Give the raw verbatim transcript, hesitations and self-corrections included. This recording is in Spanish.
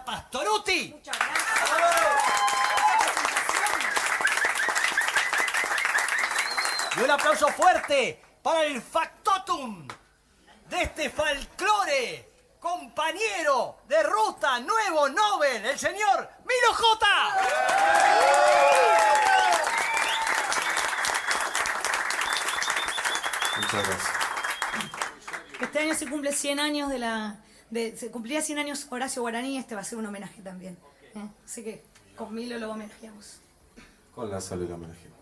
Marta Pastorutti. Muchas gracias. Y un aplauso fuerte para el factotum de este folclore, compañero de ruta, nuevo Nobel, el señor Milo J. Muchas gracias. Este año se cumple cien años de la... De, se cumpliría cien años Horacio Guaraní, este va a ser un homenaje también. ¿eh? Así que con Milo lo homenajeamos. Con la sal y el homenaje.